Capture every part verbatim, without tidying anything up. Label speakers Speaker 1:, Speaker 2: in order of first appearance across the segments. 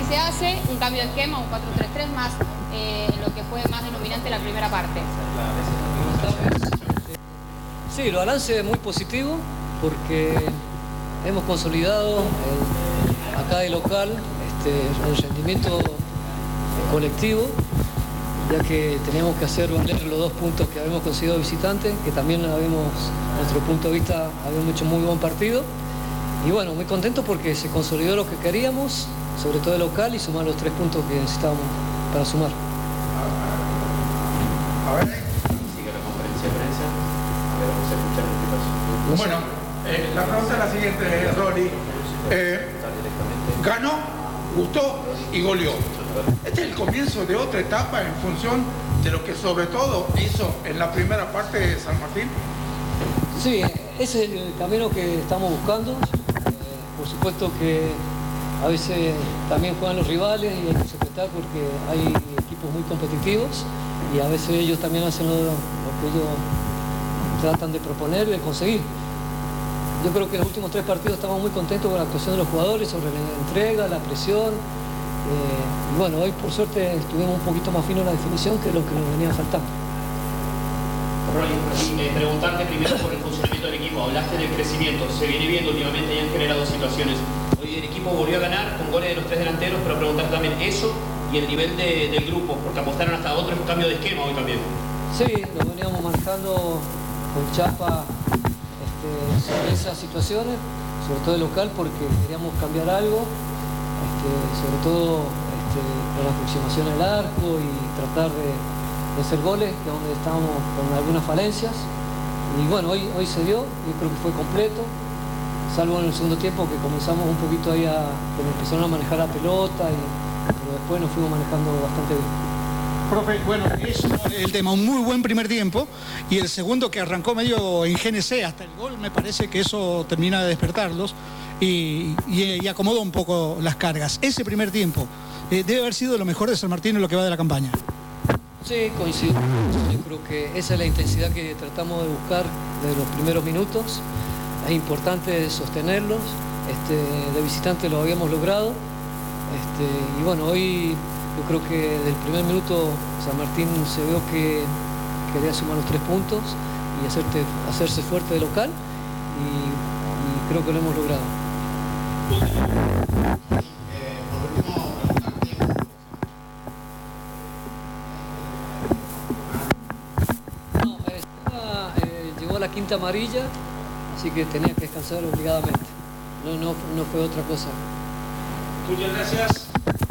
Speaker 1: se hace un cambio de esquema, un cuatro tres tres más, eh, lo que fue más denominante la primera parte.
Speaker 2: Sí, el balance es muy positivo porque hemos consolidado el, acá de local este, el rendimiento colectivo, ya que teníamos que hacer valer los dos puntos que habíamos conseguido visitantes, que también habíamos, a nuestro punto de vista, habíamos hecho muy buen partido. Y bueno, muy contento porque se consolidó lo que queríamos, sobre todo de local, y sumar los tres puntos que necesitábamos para sumar.
Speaker 3: A ver, sigue la conferencia de prensa. A ver, vamos a escuchar qué pasó. Bueno, eh, la pregunta es la siguiente, Rolly. Eh, ganó, gustó y goleó. Este es el comienzo de otra etapa en función de lo que sobre todo hizo en la primera parte de San Martín.
Speaker 2: Sí, ese es el camino que estamos buscando. Eh, por supuesto que a veces también juegan los rivales y hay que respetar porque hay equipos muy competitivos y a veces ellos también hacen lo, lo que ellos tratan de proponer y de conseguir. Yo creo que en los últimos tres partidos estamos muy contentos con la actuación de los jugadores sobre la entrega, la presión. Eh, y bueno, hoy por suerte estuvimos un poquito más finos en la definición que lo que nos venía faltando.
Speaker 4: Rolly, eh, preguntarte primero por el funcionamiento del equipo. Hablaste del crecimiento, se viene viendo últimamente y han generado situaciones. Hoy el equipo volvió a ganar con goles de los tres delanteros, pero preguntar también eso y el nivel de, del grupo, porque apostaron hasta otro cambio de esquema hoy también.
Speaker 2: Sí, lo veníamos manejando con chapa este, sobre esas situaciones, sobre todo de local, porque queríamos cambiar algo, este, sobre todo este, con la aproximación al arco y tratar de, de hacer goles, que es donde estábamos con algunas falencias. Y bueno, hoy, hoy se dio, yo creo que fue completo, salvo en el segundo tiempo que comenzamos un poquito ahí a, que me empezaron a manejar la pelota, y, pero después nos fuimos manejando bastante bien.
Speaker 5: Profe, bueno, es el tema, un muy buen primer tiempo y el segundo que arrancó medio en G N C hasta el gol, me parece que eso termina de despertarlos y, y, y acomodó un poco las cargas. Ese primer tiempo eh, debe haber sido lo mejor de San Martín en lo que va de la campaña.
Speaker 2: Sí, coincido. Yo creo que esa es la intensidad que tratamos de buscar desde los primeros minutos. Es importante sostenerlos. Este, de visitante lo habíamos logrado. Este, y bueno, hoy yo creo que desde el primer minuto San Martín se vio que quería sumar los tres puntos y hacerte, hacerse fuerte de local. Y, y creo que lo hemos logrado. La quinta amarilla, así que tenía que descansar obligadamente. No, no, no fue otra cosa.
Speaker 5: Muchas gracias.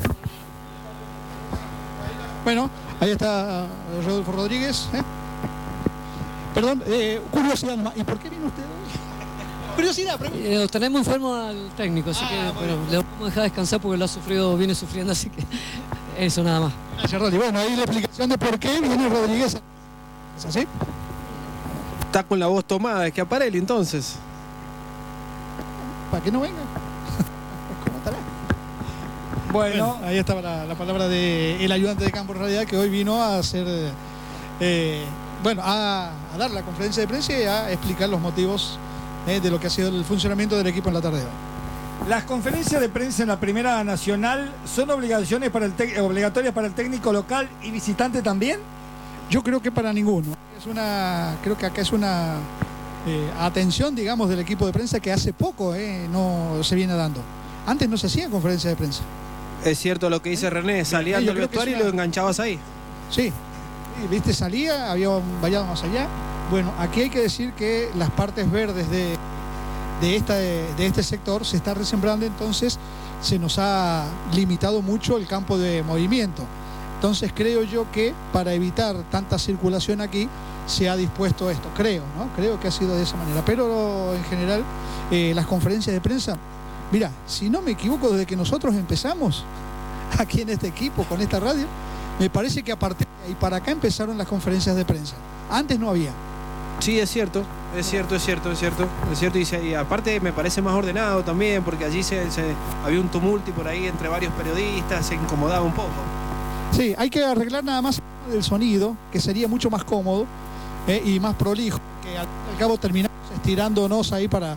Speaker 5: Bueno, ahí está Rodolfo Rodríguez. ¿eh? Perdón, eh, curiosidad nomás. ¿Y por qué vino usted hoy? Curiosidad,
Speaker 2: eh, Lo tenemos enfermo al técnico, así ah, que bueno, le vamos a dejar descansar porque lo ha sufrido, viene sufriendo, así que eso nada más.
Speaker 5: Gracias, Rodri. Bueno, ahí la explicación de por qué viene Rodríguez. ¿Es así?
Speaker 6: Está con la voz tomada, es que aparele entonces.
Speaker 5: ¿Para qué no venga? ¿Cómo estará? Bueno, bueno, ahí estaba la, la palabra del ayudante de campo en realidad, que hoy vino a hacer, eh, bueno, a, a dar la conferencia de prensa y a explicar los motivos eh, de lo que ha sido el funcionamiento del equipo en la tarde de hoy.
Speaker 7: ¿Las conferencias de prensa en la Primera Nacional son obligaciones para el obligatorias para el técnico local y visitante también?
Speaker 5: Yo creo que para ninguno. Es una, creo que acá es una eh, atención, digamos, del equipo de prensa que hace poco eh, no se viene dando. Antes no se hacían conferencias de prensa.
Speaker 6: Es cierto lo que dice René, salía del vestuario y lo enganchabas ahí.
Speaker 5: Sí, viste, salía, había un vallado más allá. Bueno, aquí hay que decir que las partes verdes de, de, esta, de este sector se está resembrando, entonces se nos ha limitado mucho el campo de movimiento. Entonces creo yo que para evitar tanta circulación aquí se ha dispuesto esto, creo, ¿no? Creo que ha sido de esa manera. Pero en general eh, las conferencias de prensa, mira, si no me equivoco, desde que nosotros empezamos aquí en este equipo, con esta radio, me parece que a partir de ahí para acá empezaron las conferencias de prensa. Antes no había.
Speaker 6: Sí, es cierto, es cierto, es cierto, es cierto, es cierto. Y, se, y aparte me parece más ordenado también, porque allí se, se, había un tumulto por ahí entre varios periodistas, se incomodaba un poco.
Speaker 5: Sí, hay que arreglar nada más el sonido, que sería mucho más cómodo eh, y más prolijo, que al, al cabo terminamos estirándonos ahí para,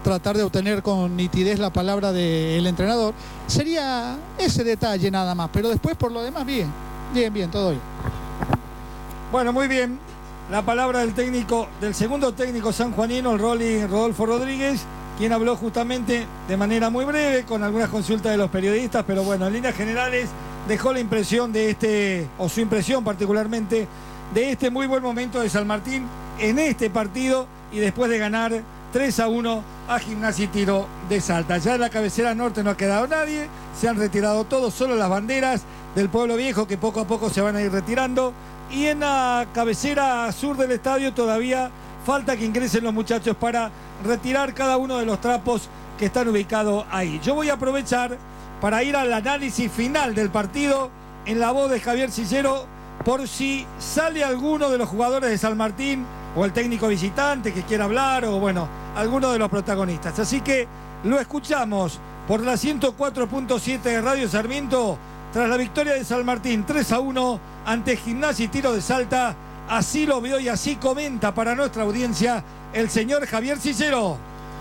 Speaker 5: tratar de obtener con nitidez la palabra del entrenador. Sería ese detalle nada más, pero después por lo demás bien, bien, bien, todo bien.
Speaker 7: Bueno, muy bien. La palabra del técnico, del segundo técnico sanjuanino, el Rolling Rodolfo Rodríguez, quien habló justamente de manera muy breve, con algunas consultas de los periodistas, pero bueno, en líneas generales dejó la impresión de este, o su impresión particularmente, de este muy buen momento de San Martín en este partido y después de ganar tres a uno a Gimnasia y Tiro de Salta. Ya en la cabecera norte no ha quedado nadie, se han retirado todos, solo las banderas del Pueblo Viejo que poco a poco se van a ir retirando. Y en la cabecera sur del estadio todavía falta que ingresen los muchachos para retirar cada uno de los trapos que están ubicados ahí. Yo voy a aprovechar para ir al análisis final del partido en la voz de Javier Cillero, por si sale alguno de los jugadores de San Martín o el técnico visitante que quiera hablar, o bueno, alguno de los protagonistas. Así que lo escuchamos por la ciento cuatro punto siete de Radio Sarmiento tras la victoria de San Martín tres a uno ante Gimnasia y Tiro de Salta. Así lo vio y así comenta para nuestra audiencia el señor Javier Cillero.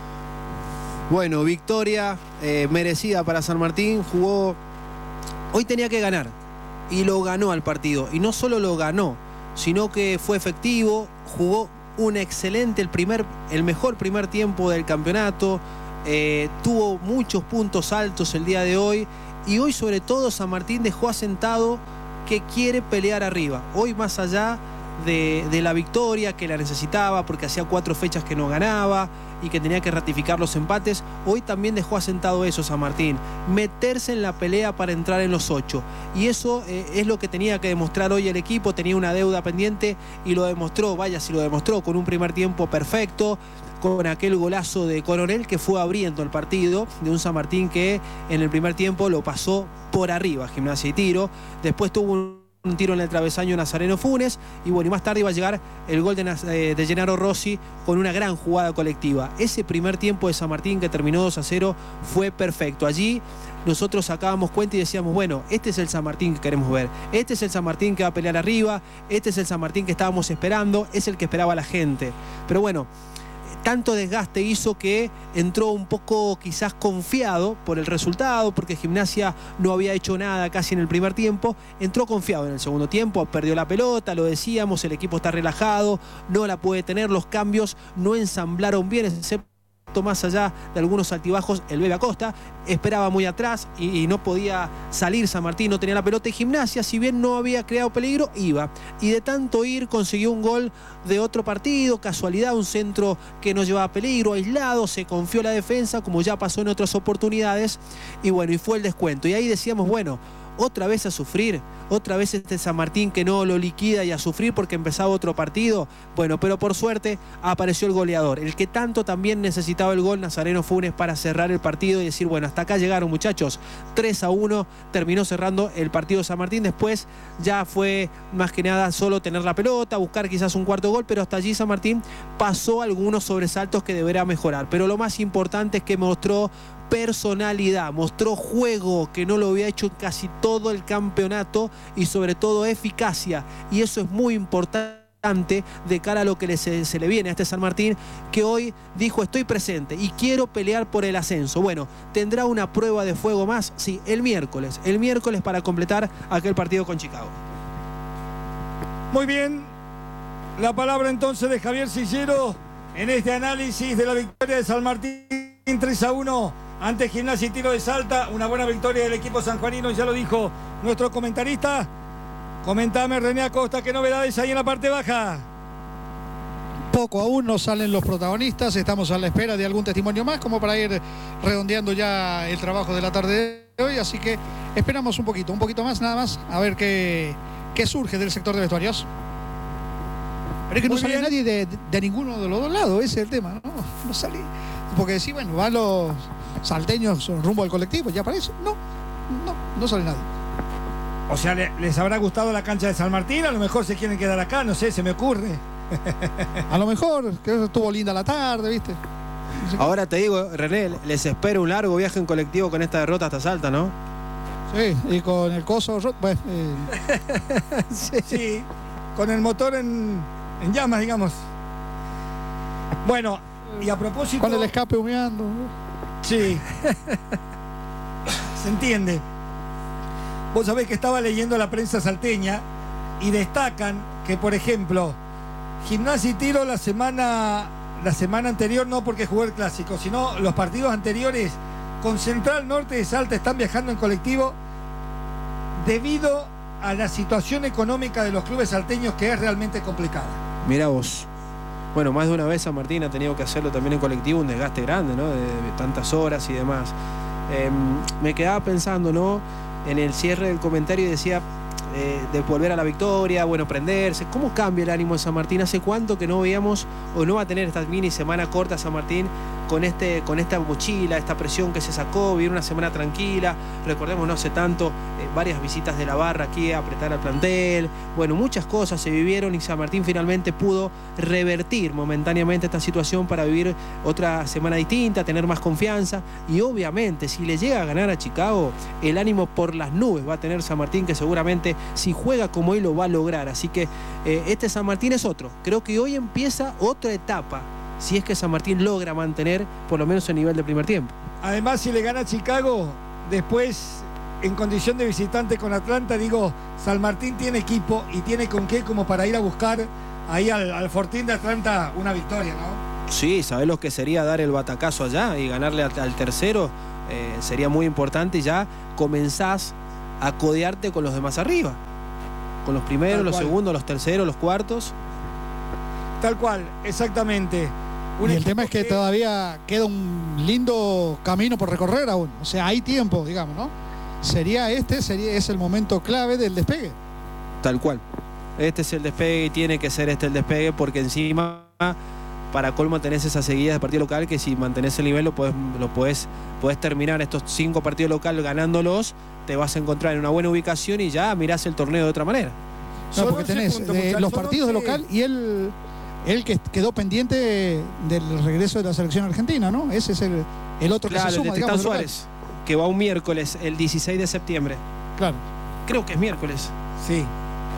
Speaker 6: Bueno, victoria eh, merecida para San Martín. Jugó, hoy tenía que ganar y lo ganó al partido. Y no solo lo ganó, sino que fue efectivo, jugó un excelente, el, primer, el mejor primer tiempo del campeonato. Eh, tuvo muchos puntos altos el día de hoy. Y hoy sobre todo San Martín dejó asentado que quiere pelear arriba. Hoy más allá de, de la victoria que la necesitaba porque hacía cuatro fechas que no ganaba y que tenía que ratificar los empates, hoy también dejó asentado eso San Martín, meterse en la pelea para entrar en los ocho. Y eso eh, es lo que tenía que demostrar hoy el equipo. Tenía una deuda pendiente y lo demostró, vaya si lo demostró, con un primer tiempo perfecto, con aquel golazo de Coronel que fue abriendo el partido de un San Martín que en el primer tiempo lo pasó por arriba, Gimnasia y Tiro. Después tuvo un un tiro en el travesaño Nazareno Funes y bueno, y más tarde iba a llegar el gol de, eh, de Gennaro Rossi con una gran jugada colectiva. Ese primer tiempo de San Martín que terminó dos a cero fue perfecto. Allí nosotros sacábamos cuenta y decíamos, bueno, este es el San Martín que queremos ver, este es el San Martín que va a pelear arriba, este es el San Martín que estábamos esperando, es el que esperaba la gente. Pero bueno, tanto desgaste hizo que entró un poco quizás confiado por el resultado, porque Gimnasia no había hecho nada casi en el primer tiempo. Entró confiado en el segundo tiempo, perdió la pelota, lo decíamos, el equipo está relajado, no la puede tener, los cambios no ensamblaron bien, excepto más allá de algunos altibajos, el Bebe Acosta esperaba muy atrás y, y no podía salir San Martín, no tenía la pelota. Y Gimnasia, si bien no había creado peligro, iba. Y de tanto ir consiguió un gol de otro partido, casualidad, un centro que no llevaba peligro, aislado, se confió la defensa, como ya pasó en otras oportunidades. Y bueno, y fue el descuento. Y ahí decíamos, bueno, otra vez a sufrir, otra vez este San Martín que no lo liquida y a sufrir porque empezaba otro partido. Bueno, pero por suerte apareció el goleador, el que tanto también necesitaba el gol, Nazareno Funes, para cerrar el partido y decir, bueno, hasta acá llegaron muchachos. tres a uno terminó cerrando el partido de San Martín. Después ya fue más que nada solo tener la pelota, buscar quizás un cuarto gol, pero hasta allí San Martín pasó algunos sobresaltos que deberá mejorar. Pero lo más importante es que mostró personalidad, mostró juego que no lo había hecho casi todo el campeonato y sobre todo eficacia, y eso es muy importante de cara a lo que le, se, se le viene a este San Martín, que hoy dijo estoy presente y quiero pelear por el ascenso. Bueno, tendrá una prueba de fuego más, sí, el miércoles, el miércoles para completar aquel partido con Chicago.
Speaker 7: Muy bien, la palabra entonces de Javier Cillero en este análisis de la victoria de San Martín tres a uno ante Gimnasia y Tiro de Salta. Una buena victoria del equipo sanjuanino, ya lo dijo nuestro comentarista. Comentame, René Acosta, ¿qué novedades hay en la parte baja?
Speaker 5: Poco aún, no salen los protagonistas, estamos a la espera de algún testimonio más como para ir redondeando ya el trabajo de la tarde de hoy, así que esperamos un poquito, un poquito más nada más, a ver qué, qué surge del sector de vestuarios. Pero es que no sale nadie de, de, de ninguno de los dos lados, ese es el tema, ¿no? No sale, porque sí, bueno, van los salteños rumbo al colectivo, ¿ya para eso? No, no, no sale nadie.
Speaker 7: O sea, ¿les habrá gustado la cancha de San Martín? A lo mejor se quieren quedar acá, no sé, se me ocurre.
Speaker 5: A lo mejor, que estuvo linda la tarde, ¿viste?
Speaker 6: Ahora te digo, René, les espero un largo viaje en colectivo con esta derrota hasta Salta, ¿no?
Speaker 5: Sí, y con el coso, bueno, eh...
Speaker 7: sí, sí, con el motor en, en llamas, digamos. Bueno, y a propósito...
Speaker 5: Con el escape humeando.
Speaker 7: Sí. Se entiende. Vos sabés que estaba leyendo la prensa salteña y destacan que, por ejemplo, Gimnasia y Tiro la semana, la semana anterior, no porque jugó el clásico, sino los partidos anteriores, con Central Norte de Salta están viajando en colectivo debido a la situación económica de los clubes salteños, que es realmente complicada.
Speaker 6: Mirá vos. Bueno, más de una vez San Martín ha tenido que hacerlo también en colectivo, un desgaste grande, ¿no? De, de tantas horas y demás. Eh, me quedaba pensando, ¿no? En el cierre del comentario y decía eh, de volver a la victoria, bueno, prenderse. ¿Cómo cambia el ánimo de San Martín? ¿Hace cuánto que no veíamos o no va a tener esta mini semana corta San Martín con, este, con esta mochila, esta presión que se sacó, vivir una semana tranquila? Recordemos, no hace tanto, eh, varias visitas de la barra aquí a apretar al plantel. Bueno, muchas cosas se vivieron y San Martín finalmente pudo revertir momentáneamente esta situación para vivir otra semana distinta, tener más confianza. Y obviamente, si le llega a ganar a Chicago, el ánimo por las nubes va a tener San Martín, que seguramente si juega como hoy lo va a lograr. Así que eh, este San Martín es otro. Creo que hoy empieza otra etapa, si es que San Martín logra mantener por lo menos el nivel de primer tiempo.
Speaker 7: Además, si le gana a Chicago, después en condición de visitante con Atlanta, digo, San Martín tiene equipo y tiene con qué como para ir a buscar ahí al, al Fortín de Atlanta una victoria, ¿no?
Speaker 6: Sí, sabés lo que sería dar el batacazo allá y ganarle al, al tercero. Eh, sería muy importante y ya comenzás a codearte con los demás arriba, con los primeros, los segundos, los terceros, los cuartos.
Speaker 7: Tal cual, exactamente. Un
Speaker 5: y el tema es que, que todavía queda un lindo camino por recorrer aún, o sea, hay tiempo, digamos, ¿no? Sería este, sería, es el momento clave del despegue.
Speaker 6: Tal cual, este es el despegue y tiene que ser este el despegue, porque encima para colmo tenés esas seguidas de partido local que si mantenés el nivel lo podés, lo podés, podés terminar estos cinco partidos locales ganándolos, te vas a encontrar en una buena ubicación y ya mirás el torneo de otra manera.
Speaker 5: No, porque tenés puntos, eh, los partidos de local y el, el que quedó pendiente del regreso de la selección argentina, ¿no? Ese es el, el otro
Speaker 6: claro,
Speaker 5: que se suma,
Speaker 6: el de
Speaker 5: digamos,
Speaker 6: Titán Suárez, que va un miércoles, el dieciséis de septiembre.
Speaker 5: Claro.
Speaker 6: Creo que es miércoles.
Speaker 7: Sí.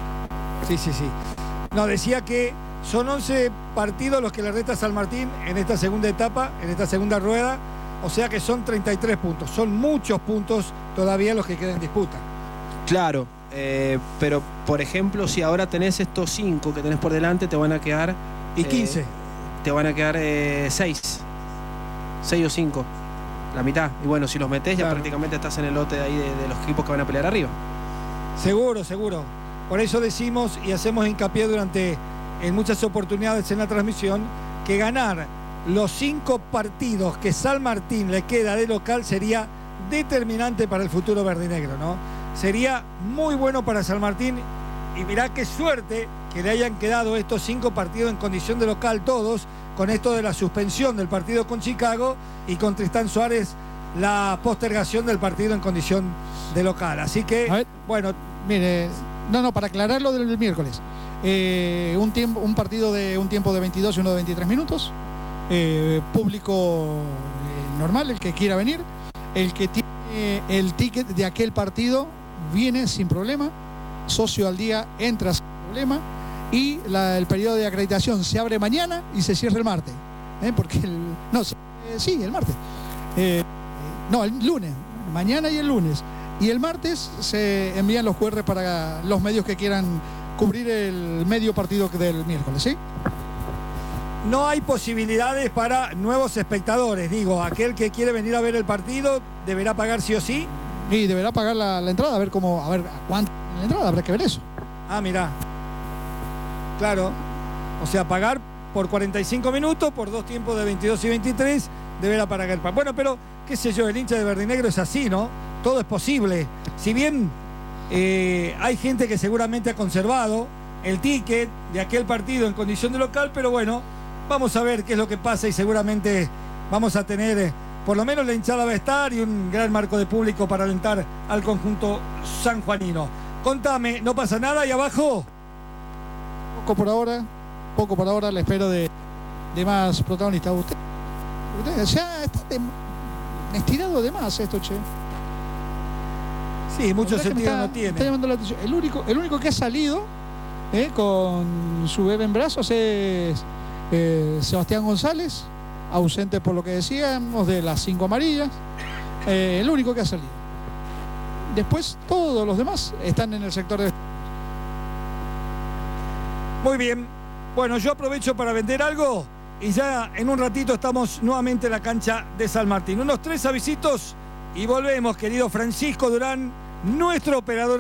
Speaker 7: Sí, sí, sí. No, decía que son once partidos los que le resta a San Martín en esta segunda etapa, en esta segunda rueda, o sea que son treinta y tres puntos. Son muchos puntos todavía los que quedan en disputa.
Speaker 6: Claro, eh, pero por ejemplo, si ahora tenés estos cinco que tenés por delante, te van a quedar...
Speaker 7: Y quince.
Speaker 6: Eh, te van a quedar eh, seis. seis o cinco. La mitad. Y bueno, si los metés claro, ya prácticamente estás en el lote de ahí de, de los equipos que van a pelear arriba.
Speaker 7: Seguro, seguro. Por eso decimos y hacemos hincapié durante... en muchas oportunidades en la transmisión, que ganar los cinco partidos que San Martín le queda de local sería determinante para el futuro verde y negro, ¿no? Sería muy bueno para San Martín y mirá qué suerte que le hayan quedado estos cinco partidos en condición de local todos, con esto de la suspensión del partido con Chicago y con Tristán Suárez la postergación del partido en condición de local. Así que,
Speaker 5: a ver,
Speaker 7: bueno...
Speaker 5: Mire, no, no, para aclarar lo del miércoles. Eh, un, tiempo, un partido de un tiempo de veintidós y uno de veintitrés minutos, eh, público eh, normal, el que quiera venir, el que tiene el ticket de aquel partido viene sin problema, socio al día entra sin problema y la, el periodo de acreditación se abre mañana y se cierra el martes, ¿eh? porque el, no, eh, sí, el martes, eh, no, el lunes, mañana y el lunes, y el martes se envían los cu erre para los medios que quieran cubrir el medio partido del miércoles, ¿sí?
Speaker 7: No hay posibilidades para nuevos espectadores, digo, aquel que quiere venir a ver el partido deberá pagar sí o sí.
Speaker 5: Y deberá pagar la, la entrada, a ver cómo, a ver cuánto la entrada, habrá que ver eso.
Speaker 7: Ah, mirá. Claro. O sea, pagar por cuarenta y cinco minutos, por dos tiempos de veintidós y veintitrés, deberá pagar el... Bueno, pero, qué sé yo, el hincha de verde y negro es así, ¿no? Todo es posible. Si bien... Eh, hay gente que seguramente ha conservado el ticket de aquel partido en condición de local, pero bueno, vamos a ver qué es lo que pasa y seguramente vamos a tener, eh, por lo menos la hinchada va a estar y un gran marco de público para alentar al conjunto sanjuanino. Contame, ¿no pasa nada ahí abajo?
Speaker 5: Poco por ahora, poco por ahora, le espero de, de más protagonistas. Usted, usted ya está de, estirado de más esto, che.
Speaker 7: Sí, mucho sentido está, no tiene.
Speaker 5: Está llamando la atención. El único, el único que ha salido eh, con su bebé en brazos es eh, Sebastián González ausente por lo que decíamos de las cinco amarillas, eh, el único que ha salido. Después todos los demás están en el sector de...
Speaker 7: Muy bien, bueno, yo aprovecho para vender algo y ya en un ratito estamos nuevamente en la cancha de San Martín. Unos tres avisitos y volvemos, querido Francisco Durán, nuestro operador.